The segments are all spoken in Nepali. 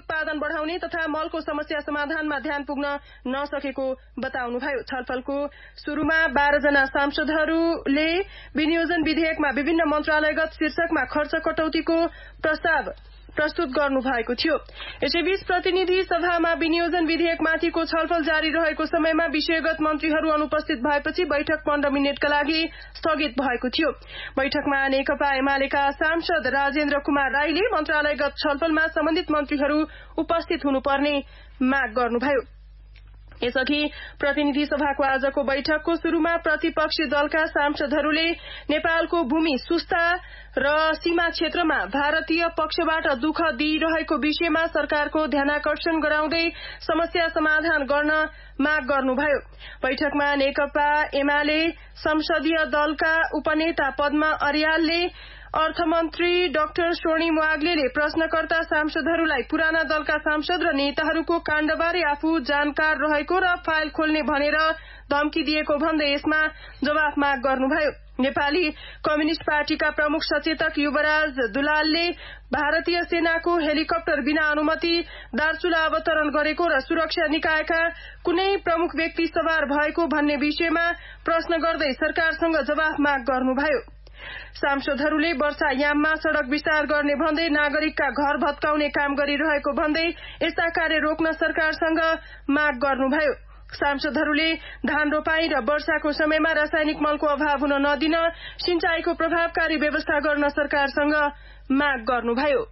उत्पादन बढ़ाउने तथा मलको समस्या समाधानमा ध्यान पुग्न नसकेको बताउनुभयो। छलफलको शुरूमा 12 जना सांसदहरूले विनियोजन विधेयकमा विभिन्न मन्त्रालयगत शीर्षकमा खर्च कटौतीको प्रस्ताव प्रस्तुत गर्नु भएको थियो। यसैबीच प्रतिनिधि सभामा विनियोजन विधेयकमाथिको छलफल जारी रहेको समयमा विषयगत मन्त्रीहरू अनुपस्थित भएपछि बैठक 15 मिनेटका लागि स्थगित भएको थियो। बैठकमा नेकपा एमालेका सांसद राजेन्द्र कुमार राईले मन्त्रालयगत छलफलमा सम्बन्धित मन्त्रीहरू उपस्थित हुनुपर्ने माग गर्नुभयो। यसअघि प्रतिनिधि सभाको आजको बैठकको शुरूमा प्रतिपक्षी दलका सांसदहरूले नेपालको भूमि सुस्ता र सीमा क्षेत्रमा भारतीय पक्षबाट दुःख दिइरहेको विषयमा सरकारको ध्यानाकर्षण गराउँदै समस्या समाधान गर्न माग गर्नुभयो। बैठकमा नेकपा एमाले संसदीय दलका उपनेता पद्मा अर्यालले अर्थमन्त्री डाक्टर स्वर्णिम वाग्लेले प्रश्नकर्ता सांसदहरूलाई पुराना दलका सांसद र नेताहरूको काण्डबारे आफू जानकार रहेको र फाइल खोल्ने भनेर धम्की दिएको भन्दै यसमा जवाफ माग गर्नुभयो। नेपाली कम्युनिष्ट पार्टीका प्रमुख सचेतक युवराज दुलालले भारतीय सेनाको हेलिकप्टर बिना अनुमति दार्चुला अवतरण गरेको र सुरक्षा निकायका कुनै प्रमुख व्यक्ति सवार भएको भन्ने विषयमा प्रश्न गर्दै सरकारसँग जवाफ माग गर्नुभयो। सांसदहरूले वर्षायाममा सड़क विस्तार गर्ने भन्दै नागरिकका घर भत्काउने काम गरिरहेको भन्दै यस्ता कार्य रोक्न सरकारसँग माग गर्नुभयो। सांसदहरूले धान रोपाई र वर्षाको समयमा रासायनिक मलको अभाव हुन नदिन सिंचाईको प्रभावकारी व्यवस्था गर्न सरकारसँग माग गर्नुभयो।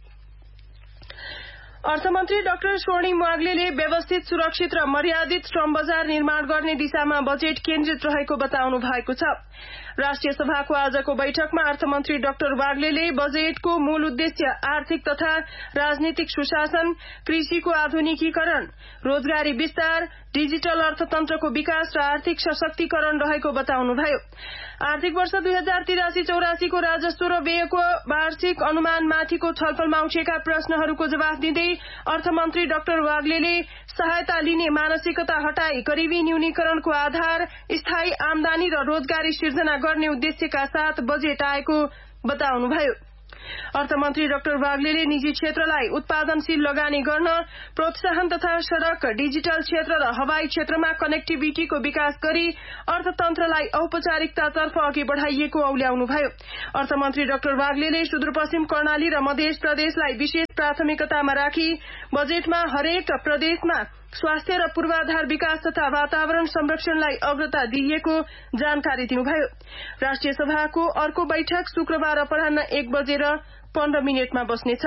अर्थमन्त्री डाक्टर स्वर्णिम वाग्लेले व्यवस्थित सुरक्षित र मर्यादित श्रम बजार निर्माण गर्ने दिशामा बजेट केन्द्रित रहेको बताउनु भएको छ। राष्ट्रिय सभाको आजको बैठकमा अर्थमन्त्री डाक्टर वाग्लेले बजेटको मूल उद्देश्य आर्थिक तथा राजनीतिक सुशासन, कृषिको आधुनिकीकरण, रोजगारी विस्तार, डिजिटल अर्थतन्त्रको विकास र आर्थिक सशक्तिकरण रहेको बताउनुभयो। आर्थिक वर्ष 2083-84 को राजस्व र व्ययको वार्षिक अनुमानमाथिको छलफलमा उठेका प्रश्नहरूको जवाफ दिँदै अर्थमन्त्री डाक्टर वाग्लेले सहायता लिने मानसिकता हटाई गरीबी न्यूनीकरणको आधार स्थायी आमदानी र रोजगारी सिर्जना गर्ने उद्देश्यका साथ बजेट आएको बताउनुभयो। अर्थमन्त्री डाक्टर वाग्लेले निजी क्षेत्रलाई उत्पादनशील लगानी गर्न प्रोत्साहन तथा सड़क, डिजिटल क्षेत्र र हवाई क्षेत्रमा कनेक्टिभिटीको विकास गरी अर्थतन्त्रलाई औपचारिकतातर्फ अघि बढ़ाइएको औल्याउनुभयो। अर्थमन्त्री डाक्टर वाग्लेले सुदूरपश्चिम कर्णाली र मध्य प्रदेशलाई विशेष प्राथमिकतामा राखी बजेटमा हरेक प्रदेशमा स्वास्थ्य र पूर्वाधार विकास तथा वातावरण संरक्षणलाई अग्रता दिइएको जानकारी दिनुभयो। राष्ट्रिय सभाको अर्को बैठक शुक्रबार अपराह्न 1:15 बस्नेछ।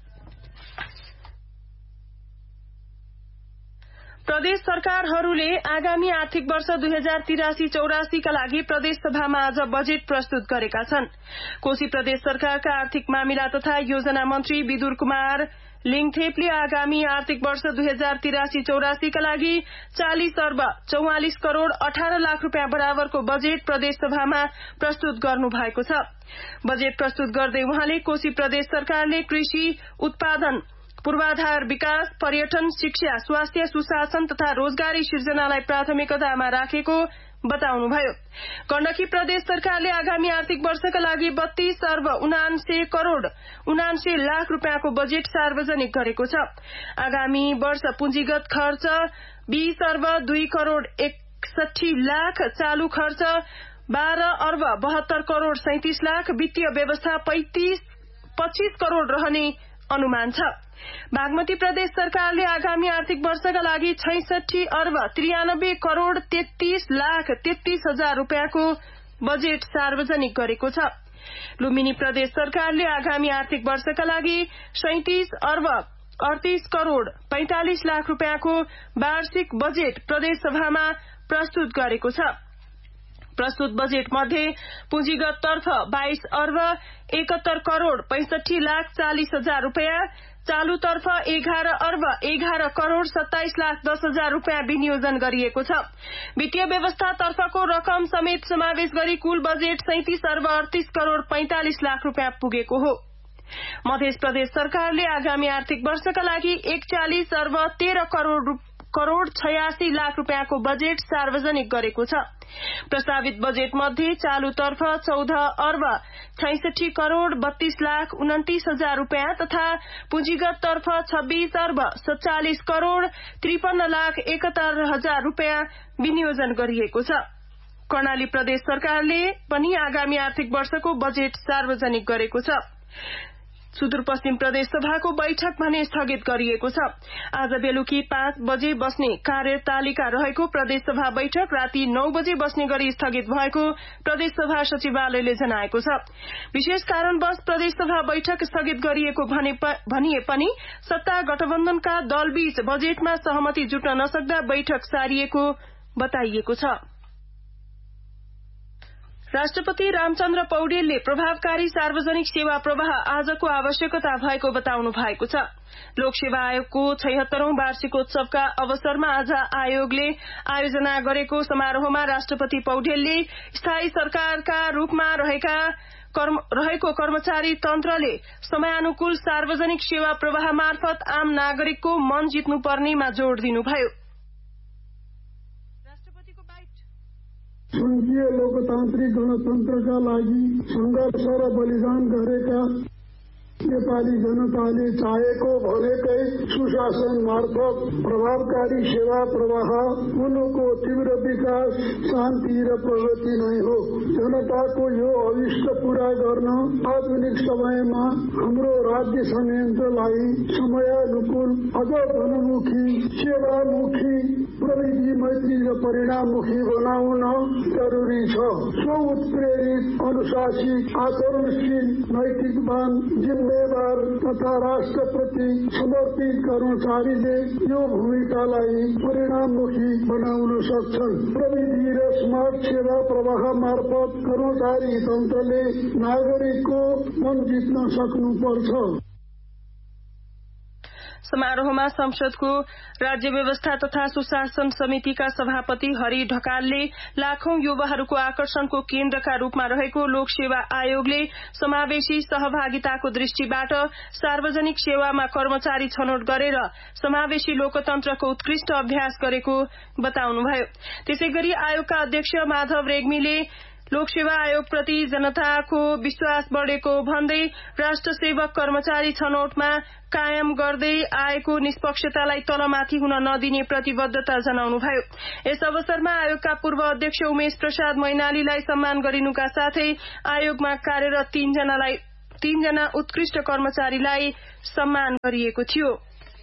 प्रदेश सरकारहरूले आगामी आर्थिक वर्ष 2083-84 का लागि प्रदेश सभामा आज बजेट प्रस्तुत गरेका छन्। कोशी प्रदेश सरकारका आर्थिक मामिला तथा योजना मन्त्री विदुर कुमार लिङथेपले आगामी आर्थिक वर्ष 2083-84 का लागि 40 अर्ब 44 करोड़ 18 लाख रुपियाँ बराबरको बजेट प्रदेश सभामा प्रस्तुत गर्नु भएको छ। बजेट प्रस्तुत गर्दै उहाँले कोशी प्रदेश सरकारले कृषि उत्पादन, पूर्वाधार विकास, पर्यटन, शिक्षा, स्वास्थ्य, सुशासन तथा रोजगारी सिर्जनालाई प्राथमिकतामा राखेको बताउनुभयो। गण्डकी प्रदेश सरकारले आगामी आर्थिक वर्षका लागि 32 अर्ब 79 करोड़ 79 लाख रुपियाँको बजेट सार्वजनिक गरेको छ। आगामी वर्ष पुँजीगत खर्च 20 अर्ब 2 करोड़ 61 लाख, चालू खर्च 12 अर्ब 72 करोड़ 37 लाख, वित्तीय व्यवस्था 25 करोड़ रहने अनुमान छ। बागमती प्रदेश सरकारले आगामी आर्थिक वर्षका लागि 66 अर्ब 93 करोड़ 33 लाख 33 हजार रुपियाँको बजेट सार्वजनिक गरेको छ। लुम्बिनी प्रदेश सरकारले आगामी आर्थिक वर्षका लागि 37 अर्ब 38 करोड़ 45 लाख रुपियाँको वार्षिक बजेट प्रदेश सभामा प्रस्तुत गरेको छ। प्रस्तुत बजेट मध्ये पुँजीगत तर्फ 22 अर्ब 71 करोड़ 65 लाख 40 हजार रुपियाँ, चालू तर्फ 11 अर्ब 11 करोड़ 27 लाख 10 हजार रुपियाँ विनियोजन गरिएको छ। वित्तीय व्यवस्था तर्फको रकम समेत समावेश गरी कुल बजेट 37 अर्ब 38 करोड़ 45 लाख रुपियाँ पुगेको हो। मध्य प्रदेश सरकारले आगामी आर्थिक वर्षका लागि 41 अर्ब 13 करोड़ 86 लाख रुपियाँको बजेट सार्वजनिक गरेको छ। प्रस्तावित बजेट मध्ये चालूतर्फ 14 अर्ब 66 करोड़ 32 लाख 29 हजार रूपियाँ तथा पुँजीगत तर्फ 26 अर्ब 47 करोड़ 53 लाख 71 हजार रूपियाँ विनियोजन गरिएको छ। कर्णाली प्रदेश सरकारले पनि आगामी आर्थिक वर्षको बजेट सार्वजनिक गरेको छ। सुदूरपश्चिम प्रदेश सभाको बैठक भने स्थगित गरिएको छ। आज बेलुकी 5 बजे बस्ने कार्यतालिका रहेको प्रदेश सभा बैठक राति 9 बजे बस्ने गरी स्थगित भएको प्रदेश सभा सचिवालयले जनाएको छ। विशेष कारणवश प्रदेश सभा बैठक स्थगित गरिएको भनिए पनि सत्ता गठबन्धनका दलबीच बजेटमा सहमति जुट्न नसक्दा बैठक सारिएको बताइएको छ। राष्ट्रपति रामचन्द्र पौडेलले प्रभावकारी सार्वजनिक सेवा प्रवाह आजको आवश्यकता भएको बताउनु भएको छ। लोकसेवा आयोगको 76औं वार्षिकोत्सवका अवसरमा आज आयोगले आयोजना गरेको समारोहमा राष्ट्रपति पौडेलले स्थायी सरकारका रूपमा रहेको कर्मचारी तन्त्रले समयानुकूल सार्वजनिक सेवा प्रवाह मार्फत आम नागरिकको मन जित्नुपर्नेमा जोड़ दिनुभयो। संघीय लोकतान्त्रिक गणतन्त्रका लागि संघर्ष र बलिदान गरेका नेपाली जनताले चाहेको भनेकै सुशासन मार्फत प्रभावकारी सेवा प्रवाह मुलुकको तीव्र विकास, शान्ति र प्रगति नै हो। जनताको यो अभिष्ट पूरा गर्न आधुनिक समयमा हाम्रो राज्य संयन्त्रलाई समयानुकूल, अझ धनमुखी, सेवामुखी, प्रविधि मैत्री र परिणाममुखी बनाउन जरुरी छ। स्वउत्प्रेरित, अनुशासित, आचरणशील, नैतिकवान, जिम्मेवार तथा राष्ट्रप्रति समर्पित कर्मचारीले यो भूमिकालाई परिणाममुखी बनाउन सक्छन्। प्रविधि र स्मार्ट सेवा प्रवाह मार्फत कर्मचारी तन्त्रले नागरिकको मन जित्न सक्नुपर्छ। समारोहमा संसदको राज्य व्यवस्था तथा सुशासन समितिका सभापति हरि ढकालले लाखौं युवाहरूको आकर्षणको केन्द्रका रूपमा रहेको लोकसेवा आयोगले समावेशी सहभागिताको दृष्टिबाट सार्वजनिक सेवामा कर्मचारी छनौट गरेर समावेशी लोकतन्त्रको उत्कृष्ट अभ्यास गरेको बताउनुभयो। त्यसैगरी आयोगका अध्यक्ष माधव रेग्मीले लोकसेवा आयोगप्रति जनताको विश्वास बढ़ेको भन्दै राष्ट्र सेवक कर्मचारी छनौटमा कायम गर्दै आएको निष्पक्षतालाई तलमाथि हुन नदिने प्रतिबद्धता जनाउनुभयो। यस अवसरमा आयोगका पूर्व अध्यक्ष उमेश प्रसाद मैनालीलाई सम्मान गरिनुका साथै आयोगमा कार्यरत 3 जना उत्कृष्ट कर्मचारीलाई सम्मान गरिएको थियो।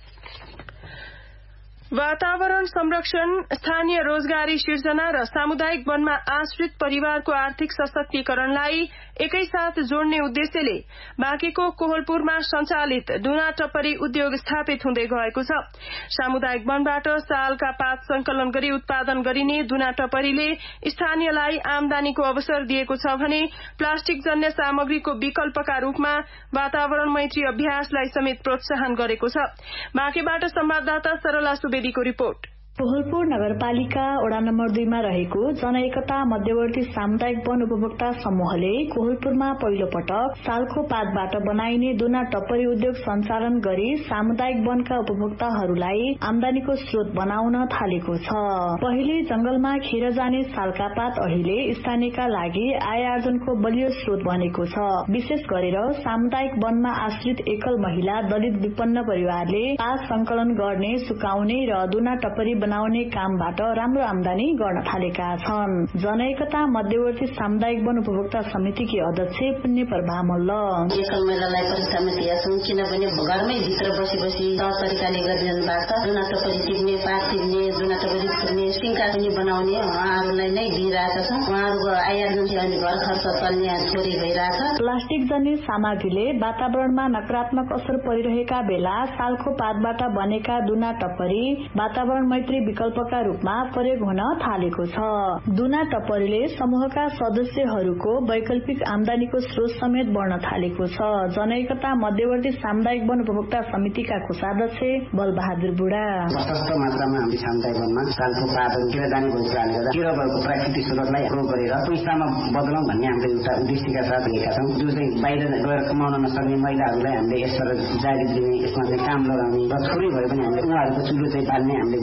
वातावरण संरक्षण, स्थानीय रोजगारी सिर्जना र सामुदायिक वनमा आश्रित परिवारको आर्थिक सशक्तिकरणलाई एकैसाथ जोड्ने उद्देश्यले बाँकेको कोहलपुरमा सञ्चालित डुना टप्परी उद्योग स्थापित हुँदै गएको छ। सामुदायिक वनबाट सालका पात संकलन गरी उत्पादन गरिने डुना टप्परीले स्थानीयलाई आमदानीको अवसर दिएको छ भने प्लास्टिक जन्य सामग्रीको विकल्पका रूपमा वातावरण मैत्री अभ्यासलाई समेत प्रोत्साहन गरेको छ। बाँकेबाट संवाददाता सरला सुवेदीको रिपोर्ट। कोहलपुर नगरपालिका वडा नम्बर 2 मा रहेको जनएकता मध्यवर्ती सामुदायिक वन उपभोक्ता समूहले कोहलपुरमा पहिलो पटक सालको पातबाट बनाइने डुना टप्परी उद्योग सञ्चालन गरी सामुदायिक वनका उपभोक्ताहरूलाई आमदानीको स्रोत बनाउन थालेको छ। पहिले जंगलमा खेर जाने सालका पात अहिले स्थानीयका लागि आय आर्जनको बलियो स्रोत बनेको छ। विशेष गरेर सामुदायिक वनमा आश्रित एकल महिला, दलित विपन्न परिवारले पात संकलन गर्ने, सुकाउने र डुना टप्परी बनाउने कामबाट राम्रो आमदानी गर्न थालेका छन्। जनएकता मध्यवर्ती सामुदायिक वन उपभोक्ता समितिकी अध्यक्ष पुण्य प्रभा मल्ल एकल महिलालाई परिश्रम दिएका छौं, किनभने घरमै भित्र बसी सहज तरिकाले गरिरहनु भएको छ। डुना टप्परी टिप्ने, पात टिप्ने, डुना टप्परी फुर्ने, सिङ्का पनि बनाउने उहाँहरूलाई नै दिइरहेका छौं। उहाँहरूको आय आर्जन अनि घर खर्च चल्ने थोरै भइरहेछ। प्लास्टिक जन्य सामग्रीले वातावरणमा नकारात्मक असर परिरहेका बेला सालको पातबाट बनेका डुना टप्परी वातावरण मैत्री विकल्पका रूपमा प्रयोग हुन थालेको छ। डुना टप्परीले समूहका सदस्यहरूको वैकल्पिक आमदानीको स्रोत समेत बढ़न थालेको छ। जनएकता मध्यवर्ती सामुदायिक वन उपभोक्ता समितिका कोषाध्यक्ष बलबहादुर बुढा प्रशस्त मात्रामा हामी सामुदायिक वनमा सालको पात किन जाने भइसकेकाले गर्दा किन भएको प्राकृतिक स्रोतलाई प्रयोग गरेर पैसामा बदलौं भन्ने हाम्रो एउटा उद्देश्यका साथ लिएका छौं। जो चाहिँ बाहिर गएर कमाउन नसक्ने महिलाहरूलाई हामीले यसबाट जागिर दिने, यसमा चाहिँ काम लगाउने र थोरै भए पनि हामीले उहाँहरूको चुलो चाहिँ बाल्ने हामीले उद्देश्य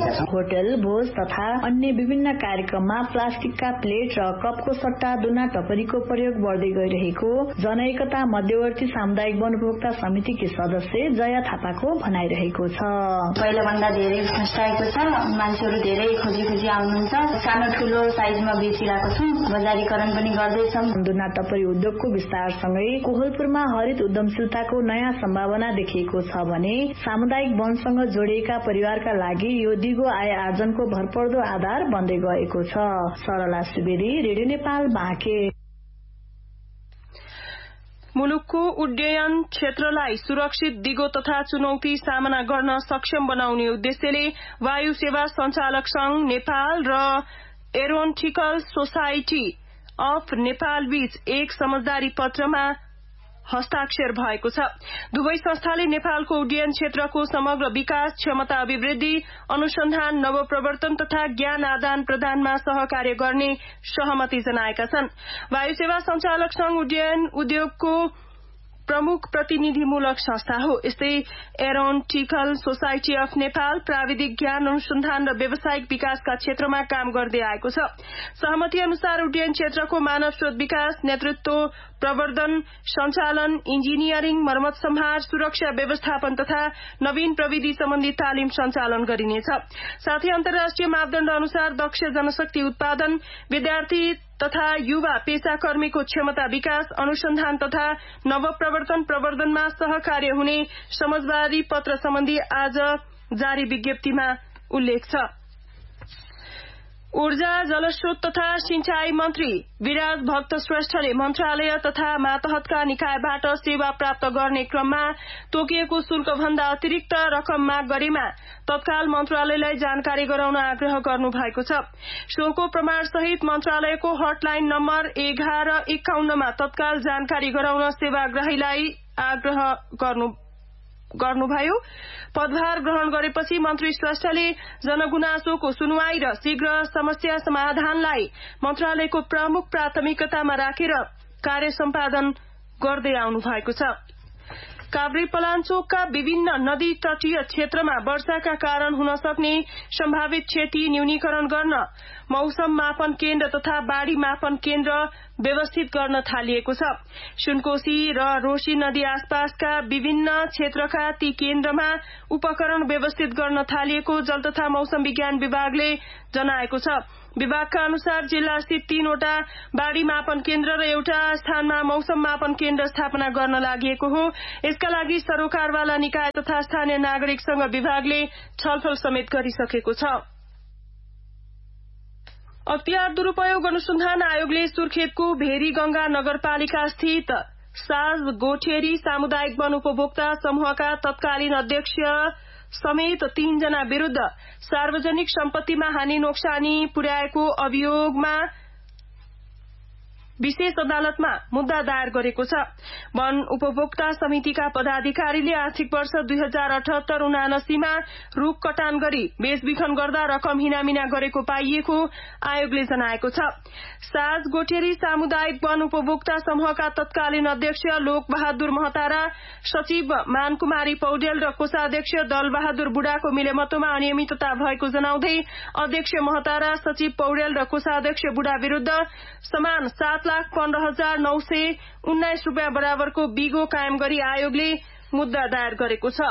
दिएका छौं। होटल, भोज तथा अन्य विभिन्न कार्यक्रममा प्लास्टिकका प्लेट र कपको सट्टा दुना टपरीको प्रयोग बढ्दै गइरहेको जनएकता मध्यवर्ती सामुदायिक वन उपभोक्ता समितिकी सदस्य जया थापाको भनाइरहेको छ। पहिलाभन्दा धेरै फस्टाएको छ, मान्छेहरू धेरै खोजी आउनुहुन्छ, सानो ठूलो साइजमा बेचिरहेको छौं, बजारीकरण पनि गर्दैछौं। दुना टपरी उद्योगको विस्तारसँगै कोहलपुरमा हरित उद्यमशीलताको नयाँ सम्भावना देखिएको छ भने सामुदायिक वनसँग जोडिएका परिवारका लागि यो दिगो आय आर्जनको भरपर्दो आधार बन्दै गएको छ। सरला सुवेदी, रेडियो नेपाल, बाँके। मुलुकको उड्डयन क्षेत्रलाई सुरक्षित, दिगो तथा चुनौती सामना गर्न सक्षम बनाउने उद्देश्यले वायु सेवा संचालक संघ नेपाल र एरोनटिकल सोसाइटी अफ नेपाल बीच एक समझदारी पत्रमा हस्ताक्षर भएको छ। दुवै संस्थाले नेपालको उड्डयन क्षेत्रको समग्र विकास, क्षमता अभिवृद्धि, अनुसन्धान, नवप्रवर्तन तथा ज्ञान आदान प्रदानमा सहकार्य गर्ने सहमति जनाएका छन्। वायु सेवा संचालक संघ उड्डयन उद्योगको प्रमुख प्रतिनिधिमूलक संस्था हो। यस्तै एरोनटिकल सोसाइटी अफ नेपाल प्राविधिक ज्ञान अनुसन्धान र व्यावसायिक विकासका क्षेत्रमा काम गर्दै आएको छ। सहमति अनुसार उड्डयन क्षेत्रको मानव स्रोत विकास, नेतृत्व, प्रवर्धन, सञ्चालन, इन्जिनियरिङ, मर्मत सम्हार, सुरक्षा व्यवस्थापन तथा नवीन प्रविधि सम्बन्धी तालिम सञ्चालन गरिनेछ। साथै अन्तर्राष्ट्रिय मापदण्ड अनुसार दक्ष जनशक्ति उत्पादन, विद्यार्थी तथा युवा पेशाकर्मीको क्षमता विकास, अनुसन्धान तथा नवप्रवर्तन प्रवर्धनमा सहकार्य हुने समझदारी पत्र सम्बन्धी आज जारी विज्ञप्तिमा उल्लेख छ। ऊर्जा, जलस्रोत तथा सिंचाई मन्त्री विराज भक्त श्रेष्ठले मन्त्रालय तथा मातहतका निकायबाट सेवा प्राप्त गर्ने क्रममा तोकिएको शुल्कभन्दा अतिरिक्त रकम माग गरेमा तत्काल मन्त्रालयलाई जानकारी गराउन आग्रह गर्नु भएको छ। शोको प्रमाण सहित मन्त्रालयको हटलाइन नम्बर 1151 मा तत्काल जानकारी गराउन सेवाग्राहीलाई आग्रह गर्नुभयो। पदभार ग्रहण गरेपछि मन्त्री श्रेष्ठले जनगुनासोको सुनवाई र शीघ्र समस्या समाधानलाई मन्त्रालयको प्रमुख प्राथमिकतामा राखेर कार्य सम्पादन गर्दै आउनु भएको छ। काभ्रे पलाञ्चोकका विभिन्न नदी तटीय क्षेत्रमा वर्षाका कारण हुन सक्ने सम्भावित क्षति न्यूनीकरण गर्न मौसम मापन केन्द्र तथा बाढ़ी मापन केन्द्र व्यवस्थित गर्न थालिएको छ। सुनकोशी र रोशी नदी आसपासका विभिन्न क्षेत्रका ती केन्द्रमा उपकरण व्यवस्थित गर्न थालिएको जल तथा मौसम विज्ञान विभागले जनाएको छ। विभागका अनुसार जिल्ला स्थित 3 वटा बाढ़ी मापन केन्द्र र एउटा स्थानमा मौसम मापन केन्द्र स्थापना गर्न लागि हो। यसका लागि सरोकारवाला निकाय तथा स्थानीय नागरिकसँग विभागले छलफल समेत गरिसकेको छ। अख्तियार दुरूपयोग अनुसन्धान आयोगले सुर्खेतको भेरीगंगा नगरपालिका स्थित साज गोठेरी सामुदायिक वन उपभोक्ता समूहका तत्कालीन अध्यक्ष समेत 3 जना विरूद्ध सार्वजनिक सम्पत्तिमा हानि नोक्सानी पुर्याएको अभियोगमा विशेष अदालतमा मुद्दा दायर गरेको छ। वन उपभोक्ता समितिका पदाधिकारीले आर्थिक वर्ष 2078-79 मा रूख कटान गरी बेचबिखन गर्दा रकम हिनामिना गरेको पाइएको आयोगले जनाएको छ। साज गोठेरी सामुदायिक वन उपभोक्ता समूहका तत्कालीन अध्यक्ष लोक बहादुर महतारा, सचिव मानकुमारी पौडेल र कोषाध्यक्ष दल बहादुर बुढाको मिलेमतोमा अनियमितता भएको जनाउँदै अध्यक्ष महतारा, सचिव पौडेल र कोषाध्यक्ष बुढा विरूद्ध समान 7,15,919 रूपियाँ बराबरको बिगो कायम गरी आयोगले मुद्दा दायर गरेको छ।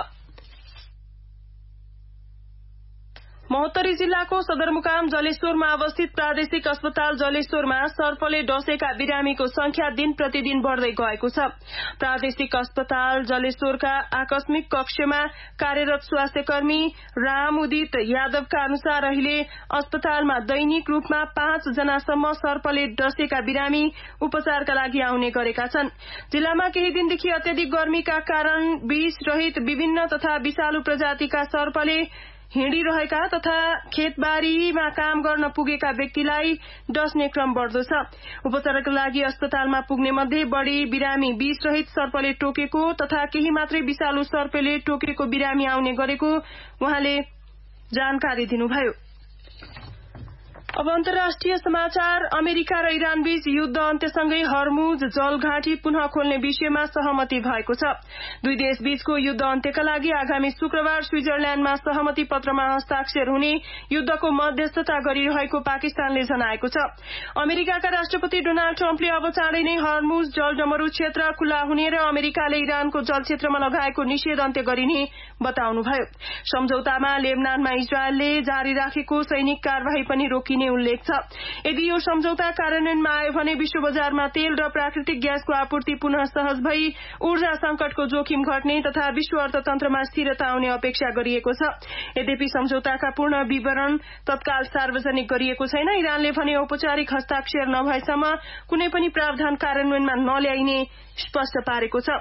महोत्तरी जिल्लाको सदरमुकाम जलेश्वरमा अवस्थित प्रादेशिक अस्पताल जलेश्वरमा सर्पले डसेका बिरामीको संख्या दिन प्रतिदिन बढ़दै गएको छ। प्रादेशिक अस्पताल जलेश्वरका आकस्मिक कक्षमा कार्यरत स्वास्थ्यकर्मी राम उदित यादवका अनुसार अहिले अस्पतालमा दैनिक रूपमा 5 जनासम्म सर्पले डसेका बिरामी उपचारका लागि आउने गरेका छन्। जिल्लामा केही दिनदेखि अत्यधिक गर्मीका कारण विष रहित विभिन्न तथा विषालु प्रजातिका सर्पले हिँडिरहेका तथा खेतबारीमा काम गर्न पुगेका व्यक्तिलाई डस्ने क्रम बढ्दो छ। उपचारका लागि अस्पतालमा पुग्ने मध्ये बढ़ी बिरामी विष रहित सर्पले टोकेको तथा केही मात्रै विषालु सर्पले टोकेको बिरामी आउने गरेको उहाँले जानकारी दिनुभयो। अब अन्तर्राष्ट्रिय समाचार। अमेरिका र इरान बीच युद्ध अन्त्यसँगै हर्मुज जलघाटी पुनः खोल्ने विषयमा सहमति भएको छ। दुई देश बीचको युद्ध अन्त्यका लागि आगामी शुक्रबार स्विजरल्याण्डमा सहमति पत्रमा हस्ताक्षर हुने युद्धको मध्यस्थता गरिरहेको पाकिस्तानले जनाएको छ। अमेरिकाका राष्ट्रपति डोनाल्ड ट्रम्पले अब चाँडै नै हर्मुज जलडमरू क्षेत्र खुल्ला हुने र अमेरिकाले इरानको जलक्षेत्रमा लगाएको निषेध अन्त्य गरिने बताउनुभयो। सम्झौतामा लेबनानमा इजरायलले जारी राखेको सैनिक कार्यवाही पनि रोकिने उल्लेख छ। यदि यो सम्झौता कार्यान्वयनमा आयो भने विश्व बजारमा तेल र प्राकृतिक ग्यासको आपूर्ति पुनः सहज भई ऊर्जा संकटको जोखिम घट्ने तथा विश्व अर्थतन्त्रमा स्थिरता आउने अपेक्षा गरिएको छ। यद्यपि सम्झौताका पूर्ण विवरण तत्काल सार्वजनिक गरिएको छैन। इरानले भने औपचारिक हस्ताक्षर नभएसम्म कुनै पनि प्रावधान कार्यान्वयनमा नल्याइने स्पष्ट पारेको छ।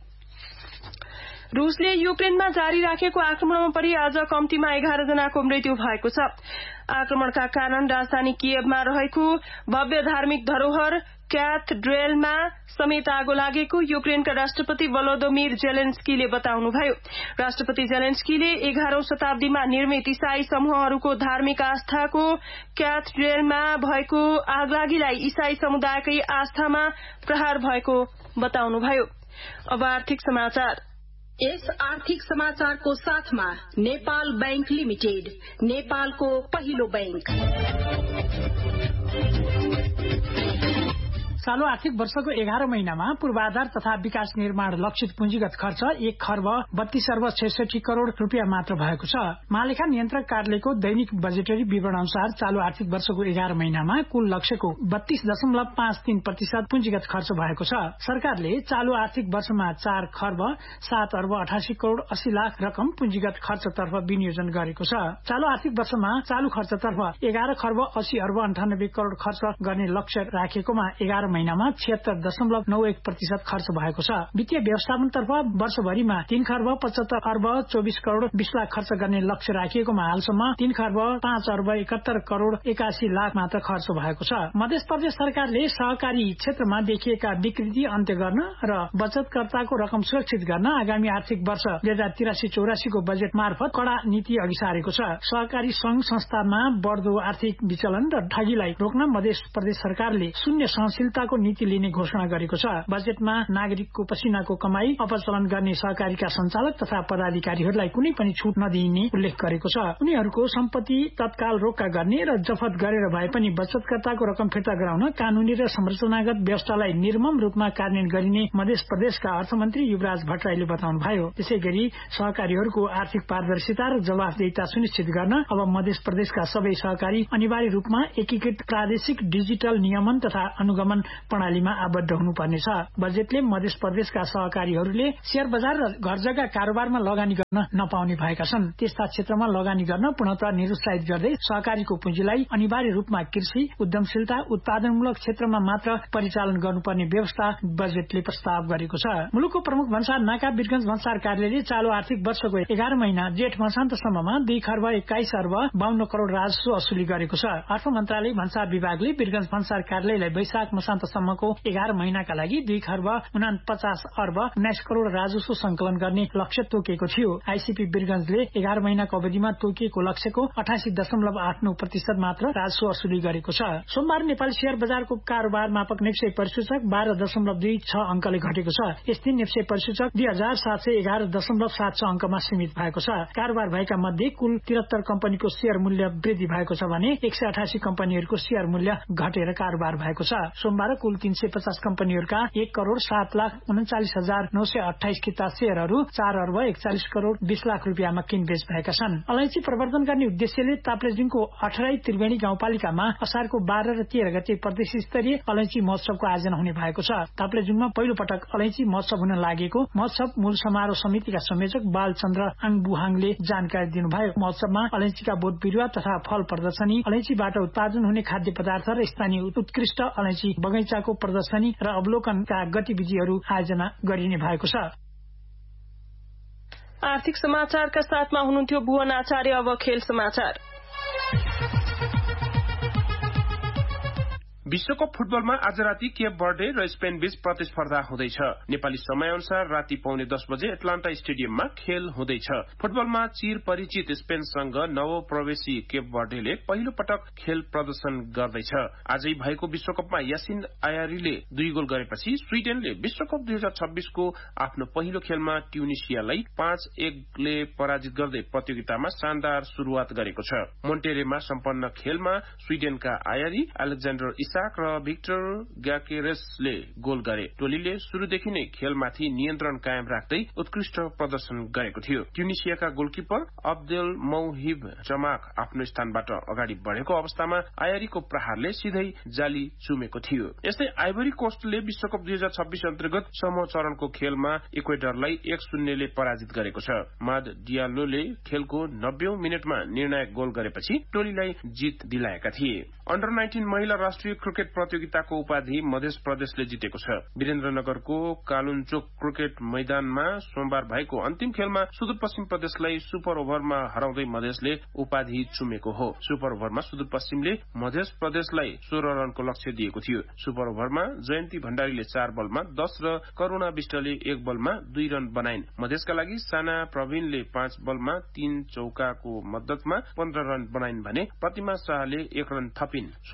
रूसले युक्रेनमा जारी राखेको आक्रमणमा परि आज कम्तीमा 11 जनाको मृत्यु भएको छ। आक्रमणका कारण राजधानी कियभमा रहेको भव्य धार्मिक धरोहर क्याथड्रेलमा समेत आगो लागेको युक्रेनका राष्ट्रपति भलोदोमिर जेलेन्स्कीले बताउनुभयो। राष्ट्रपति जेलेन्स्कीले 11औं शताब्दीमा निर्मित ईसाई समूहहरूको धार्मिक आस्थाको क्याथड्रेलमा भएको आगलागीलाई ईसाई समुदायकै आस्थामा प्रहार भएको बताउनुभयो। अब आर्थिक समाचार। यस आर्थिक समाचारको साथमा नेपाल बैंक लिमिटेड, नेपालको पहिलो बैंक। चालू आर्थिक वर्षको 11 महिनामा पूर्वाधार तथा विकास निर्माण लक्षित पुँजीगत खर्च 1 खर्ब 32 अर्ब 66 करोड़ रुपियाँ मात्र भएको छ। महालेखा नियन्त्रक कार्यालयको दैनिक बजेटरी विवरण अनुसार चालू आर्थिक वर्षको 11 महिनामा कुल लक्ष्यको 32.53% पुँजीगत खर्च भएको छ। सरकारले चालू आर्थिक वर्षमा 4 खर्ब 7 अर्ब 88 करोड़ 80 लाख रकम पुँजीगत खर्चतर्फ विनियोजन गरेको छ। चालू आर्थिक वर्षमा चालू खर्चतर्फ 11 खर्ब 80 अर्ब 98 करोड़ खर्च गर्ने लक्ष्य राखेकोमा 11 महिनामा 76.91% खर्च भएको छ। वित्तीय व्यवस्थापनतर्फ वर्षभरिमा 3 खर्ब 75 अर्ब 24 करोड़ 20 लाख खर्च गर्ने लक्ष्य राखिएकोमा हालसम्म 3 खर्ब 5 अर्ब 71 करोड़ 81 लाख मात्र खर्च भएको छ। मध्य प्रदेश सरकारले सहकारी क्षेत्रमा देखिएका विकृति अन्त्य गर्न र बचतकर्ताको रकम सुरक्षित गर्न आगामी आर्थिक वर्ष 2083-84 को बजेट मार्फत कड़ा नीति अघि सारेको छ। सहकारी संघ संस्थामा बढ्दो आर्थिक विचलन र ठगीलाई रोक्न मध्य प्रदेश सरकारले शून्य सहनशीलताको नीति लिने घोषणा गरेको छ। बजेटमा नागरिकको पसिनाको कमाई अपचलन गर्ने सहकारीका सञ्चालक तथा पदाधिकारीहरूलाई कुनै पनि छूट नदिइने उल्लेख गरेको छ। उनीहरूको सम्पत्ति तत्काल रोक्का गर्ने र जफत गरेर भए पनि बचतकर्ताको रकम फिर्ता गराउन कानूनी र संरचनागत व्यवस्थालाई निर्मम रूपमा कार्यान्वयन गरिने मध्य प्रदेशका अर्थमन्त्री युवराज भट्टराईले बताउनुभयो। त्यसैगरी सहकारीहरूको आर्थिक पारदर्शिता र जवाफदेहिता सुनिश्चित गर्न अब मध्य प्रदेशका सबै सहकारी अनिवार्य रूपमा एकीकृत प्रादेशिक डिजिटल नियमन तथा अनुगमन प्रणालीमा आबद्ध हुनुपर्नेछ। बजेटले मध्य प्रदेशका सहकारीहरूले शेयर बजार र घर जग्गा कारोबारमा लगानी गर्न नपाउने भएका छन्। त्यस्ता क्षेत्रमा लगानी गर्न पूर्णतः निरुत्साहित गर्दै सहकारीको पुँजीलाई अनिवार्य रूपमा कृषि, उद्यमशीलता, उत्पादनमूलक क्षेत्रमा मात्र परिचालन गर्नुपर्ने व्यवस्था बजेटले प्रस्ताव गरेको छ। मुलुकको प्रमुख भन्सार नाका वीरगंज भन्सार कार्यालयले चालू आर्थिक वर्षको 11 महिना जेठ मसान्तसम्ममा 2 खर्ब 21 अर्ब 52 करोड़ राजस्व असुली गरेको छ। अर्थ मन्त्रालय भन्सार विभागले वीरगंज भन्सार कार्यालयलाई वैशाख मसान्तसम्मको 11 महिनाका लागि 2 खर्ब 49 अर्ब 19 करोड़ राजस्व संकलन गर्ने लक्ष्य तोकेको थियो। आईसीपी वीरगंजले 11 महिनाको अवधिमा तोकिएको लक्ष्यको 88.89% मात्र राजस्व असुली गरेको छ। सोमबार नेपाली शेयर बजारको कारोबार मापक नेप्से परिसूचक 12.26 अंकले घटेको छ। यसदिन नेप्से परिसूचक 2711.76 अंकमा सीमित भएको छ। कारोबार भएका मध्ये कुल 73 कम्पनीको शेयर मूल्य वृद्धि भएको छ भने 188 कम्पनीहरूको शेयर मूल्य घटेर कारोबार भएको छ। सोमबार कुल 350 कम्पनीहरूका 1 करोड़ 7,39,928 किता शेयरहरू 4 अर्ब 41 करोड़ 20 लाख रुपियाँमा किनबेच भएका छन्। अलैंची प्रवर्धन गर्ने उद्देश्यले ताप्लेजुङको 18 त्रिवेणी गाउँपालिकामा असारको 12 र 13 गते प्रदेश स्तरीय अलैंची महोत्सवको आयोजना हुने भएको छ। ताप्लेजुङमा पहिलो पटक अलैंची महोत्सव हुन लागेको महोत्सव मूल समारोह समितिका संयोजक बालचन्द्र आङबुहाङले जानकारी दिनुभयो। महोत्सवमा अलैंचीका बोट बिरुवा तथा फल प्रदर्शनी, अलैंचीबाट उत्पादन हुने खाद्य पदार्थ र स्थानीय उत्कृष्ट अलैंची बगैंचाको प्रदर्शनी र अवलोकनका गतिविधिहरू आयोजना गरिने भएको छ। आर्थिक समाचारका साथमा हुनुहुन्थ्यो भुवन आचार्य। अब खेल समाचार। विश्वकप फुटबलमा आज राति केप बर्डे र स्पेन बीच प्रतिस्पर्धा हुँदैछ। नेपाली समय अनुसार राति 9:45 बजे एटलान्टा स्टेडियममा खेल हुँदैछ। फुटबलमा चिर परिचित स्पेनसँग नवप्रवेशी केप बर्डेले पहिलो पटक खेल प्रदर्शन गर्दैछ। आजै भएको विश्वकपमा यासिन आयारीले 2 गोल गरेपछि स्वीडेनले विश्वकप 2026 को आफ्नो पहिलो खेलमा ट्युनिसियालाई 5-1 ले पराजित गर्दै प्रतियोगितामा शानदार शुरुआत गरेको छ। मोन्टेरेमा सम्पन्न खेलमा स्वीडेनका आयारी, अलेक्जेन्डर इसाक र भिक्टर ग्याकेरेसले गोल गरे। टोलीले सुरुदेखि नै खेलमाथि नियन्त्रण कायम राख्दै उत्कृष्ट प्रदर्शन गरेको थियो। ट्युनिसियाका गोलकिपर अब्देल मौहिब जमाक आफ्नो स्थानबाट अगाडि बढेको अवस्थामा आयारीको प्रहारले सिधै जाली चुमेको थियो। यस्तै आइभरी कोस्टले विश्वकप 2026 अन्तर्गत समूह चरणको खेलमा इक्वेडरलाई 1-0 ले पराजित गरेको छ। माद डियालोले खेलको 90औं मिनेटमा निर्णायक गोल गरेपछि टोलीलाई जित दिलाएका थिए। अन्डर 19 महिला राष्ट्रिय क्रिकेट प्रतियोगिताको उपाधि मध्य प्रदेशले जितेको छ। वीरेन्द्रनगरको कालुनचोक क्रिकेट मैदानमा सोमबार भएको अन्तिम खेलमा सुदूरपश्चिम प्रदेशलाई सुपर ओभरमा हराउँदै मधेसले उपाधि चुमेको हो। सुपर ओभरमा सुदूरपश्चिमले मध्य प्रदेशलाई 16 रनको लक्ष्य दिएको थियो। सुपर ओभरमा जयन्ती भण्डारीले 4 बलमा 10 र करुणा विष्टले 1 बलमा 2 रन बनाइन्। मधेसका लागि साना प्रवीणले 5 बलमा 3 चौकाको मद्दतमा 15 रन बनाइन् भने प्रतिमा शाहले 1 रन थपिन्।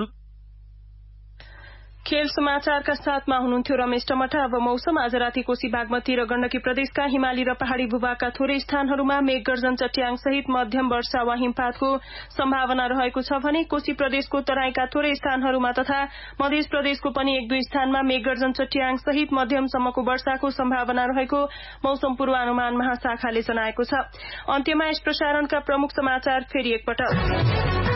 खेल समाचारका साथमा हुनुहुन्थ्यो रमेश टमटा। अब मौसम। आज राति कोशी बागमती र गण्डकी प्रदेशका हिमाली र पहाड़ी भूभागका थोरै स्थानहरूमा मेघगर्जन चट्याङ सहित मध्यम वर्षा वा हिमपातको सम्भावना रहेको छ भने कोशी प्रदेशको तराईका थोरै स्थानहरूमा तथा मध्य प्रदेशको पनि 1-2 स्थानमा मेघगर्जन चट्याङ सहित मध्यमसम्मको वर्षाको सम्भावना रहेको मौसम पूर्वानुमान महाशाखाले जनाएको छ। अन्त्यमा यस प्रसारणका प्रमुख समाचार फेरि एकपटक।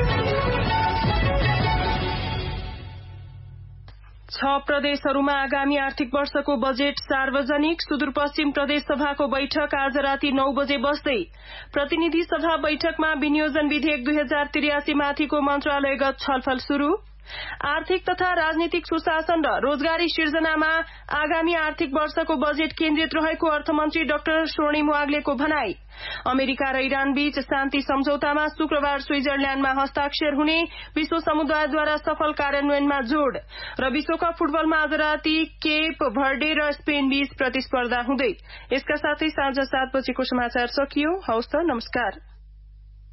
6 प्रदेशहरूमा आगामी आर्थिक वर्षको बजेट सार्वजनिक। सुदूरपश्चिम प्रदेश सभाको बैठक आज राति 9 बजे बस्दै। प्रतिनिधि सभा बैठकमा विनियोजन विधेयक 2083 माथिको मन्त्रालयगत छलफल शुरू। आर्थिक तथा राजनीतिक सुशासन र रोजगारी सिर्जनामा आगामी आर्थिक वर्षको बजेट केन्द्रित रहेको अर्थमन्त्री डाक्टर स्वर्णिम वाग्लेको भनाई। अमेरिका र इरान बीच शान्ति सम्झौतामा शुक्रबार स्विजरल्याण्डमा हस्ताक्षर हुने विश्व समुदायद्वारा सफल कार्यान्वयनमा जोड़। र विश्वकप फुटबलमा आज राति केप भर्डे र स्पेन बीच प्रतिस्पर्धा हुँदै। यसका साथै साँझ 7 बजेको समाचार सकियो। हवस् त, नमस्कार।